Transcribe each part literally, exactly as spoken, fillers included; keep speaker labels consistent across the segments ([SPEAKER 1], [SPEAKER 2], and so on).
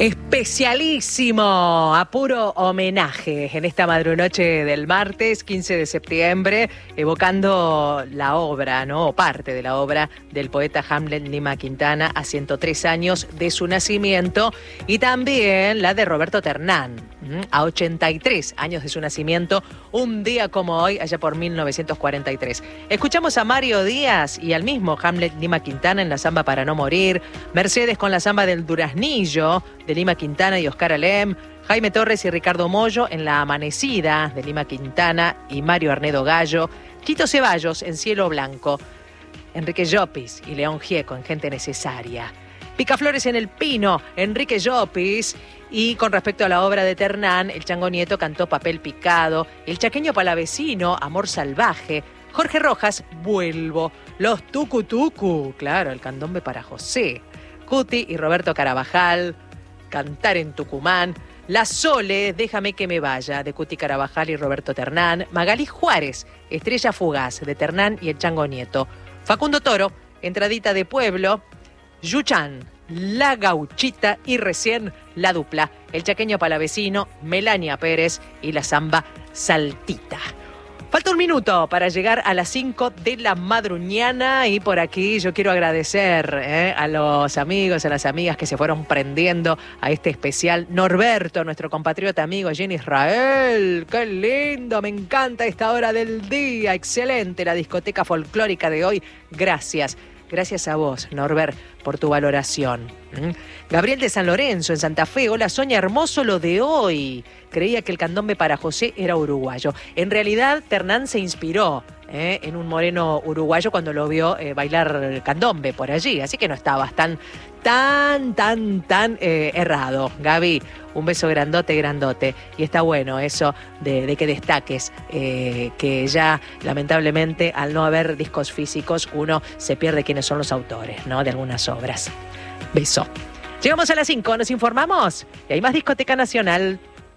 [SPEAKER 1] Especialísimo, a puro homenaje en esta madrunoche del martes quince de septiembre, evocando la obra, ¿no? O parte de la obra del poeta Hamlet Lima Quintana a ciento tres años de su nacimiento, y también la de Roberto Ternán, a ochenta y tres años de su nacimiento, un día como hoy, allá por mil novecientos cuarenta y tres. Escuchamos a Mario Díaz y al mismo Hamlet Lima Quintana en la samba Para no morir, Mercedes con la samba del Duraznillo de Lima Quintana y Oscar Alem, Jaime Torres y Ricardo Mollo en La Amanecida de Lima Quintana y Mario Arnedo Gallo, Quito Ceballos en Cielo Blanco, Enrique Llopis y León Gieco en Gente Necesaria, Picaflores en El Pino, Enrique Llopis. Y con respecto a la obra de Ternán, el Chango Nieto cantó Papel Picado, el chaqueño palavecino, Amor Salvaje, Jorge Rojas, Vuelvo, los Tucu Tucu, claro, el candombe para José, Cuti y Roberto Carabajal, Cantar en Tucumán, La Sole, Déjame que me vaya, de Cuti Carabajal y Roberto Ternán, Magalí Juárez, Estrella Fugaz, de Ternán y el Chango Nieto, Facundo Toro, Entradita de Pueblo, Yuchán, La Gauchita y recién La Dupla, el chaqueño palavecino, Melania Pérez y la samba Saltita. Falta un minuto para llegar a las cinco de la madruñana y por aquí yo quiero agradecer eh, a los amigos, a las amigas que se fueron prendiendo a este especial. Norberto, nuestro compatriota amigo, Jenny Israel, qué lindo, me encanta esta hora del día, excelente la discoteca folclórica de hoy, gracias. Gracias a vos, Norbert, por tu valoración. ¿Mm? Gabriel de San Lorenzo, en Santa Fe. Hola, Soña, hermoso lo de hoy. Creía que el candombe para José era uruguayo. En realidad, Ternán se inspiró eh, en un moreno uruguayo cuando lo vio eh, bailar candombe por allí. Así que no estabas tan, tan, tan, tan eh, errado. Gaby, un beso grandote, grandote. Y está bueno eso de, de que destaques, eh, que ya, lamentablemente, al no haber discos físicos, uno se pierde quiénes son los autores, ¿no? De algunas obras. Beso. Llegamos a las cinco, nos informamos. Y hay más Discoteca Nacional.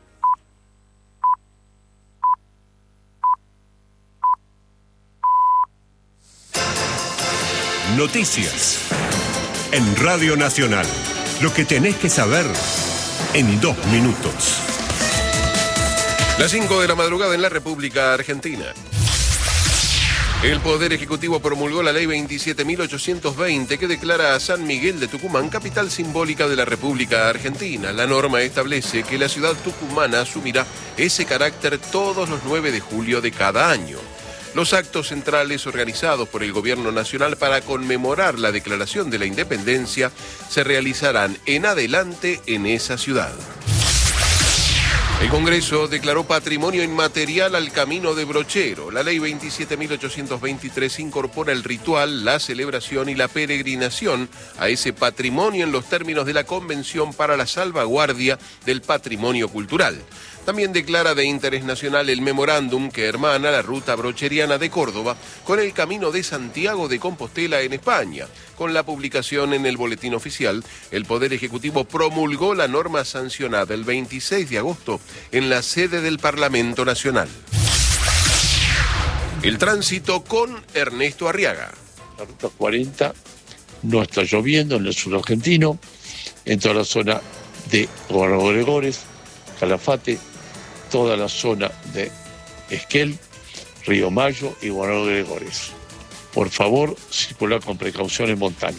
[SPEAKER 2] Noticias en Radio Nacional. Lo que tenés que saber en dos minutos.
[SPEAKER 3] Las cinco de la madrugada en la República Argentina. El Poder Ejecutivo promulgó la Ley veintisiete mil ochocientos veinte que declara a San Miguel de Tucumán capital simbólica de la República Argentina. La norma establece que la ciudad tucumana asumirá ese carácter todos los nueve de julio de cada año. Los actos centrales organizados por el Gobierno Nacional para conmemorar la declaración de la independencia se realizarán en adelante en esa ciudad. El Congreso declaró patrimonio inmaterial al Camino de Brochero. La Ley veintisiete mil ochocientos veintitrés incorpora el ritual, la celebración y la peregrinación a ese patrimonio en los términos de la Convención para la Salvaguardia del Patrimonio Cultural. También declara de interés nacional el memorándum que hermana la ruta brocheriana de Córdoba con el Camino de Santiago de Compostela en España. Con la publicación en el Boletín Oficial, el Poder Ejecutivo promulgó la norma sancionada el veintiséis de agosto en la sede del Parlamento Nacional. El tránsito con Ernesto Arriaga.
[SPEAKER 4] La ruta cuarenta no está lloviendo en el sur argentino, en toda la zona de Gobernador Gregores, Calafate, toda la zona de Esquel, Río Mayo y Gobernador Gregores. Por favor, circular con precaución en montaña.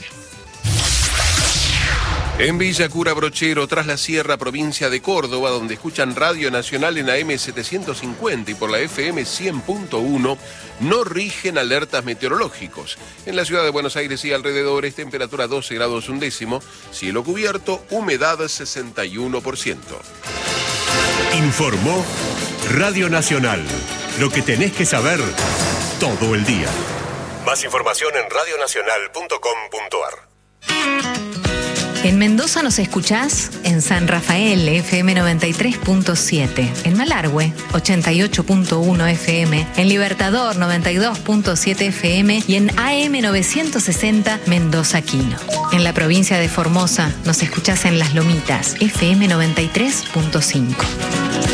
[SPEAKER 3] En Villa Cura Brochero, tras la Sierra, provincia de Córdoba, donde escuchan Radio Nacional en A M setecientos cincuenta y por la F M cien punto uno, no rigen alertas meteorológicos. En la ciudad de Buenos Aires y alrededores, temperatura doce grados un décimo, cielo cubierto, humedad sesenta y uno por ciento.
[SPEAKER 2] Informó Radio Nacional. Lo que tenés que saber todo el día. Más información en radio nacional punto com punto a r.
[SPEAKER 5] En Mendoza nos escuchás en San Rafael, F M noventa y tres punto siete. En Malargüe, ochenta y ocho punto uno F M. En Libertador, noventa y dos punto siete F M. Y en A M novecientos sesenta, Mendoza Quino. En la provincia de Formosa nos escuchás en Las Lomitas, F M noventa y tres punto cinco.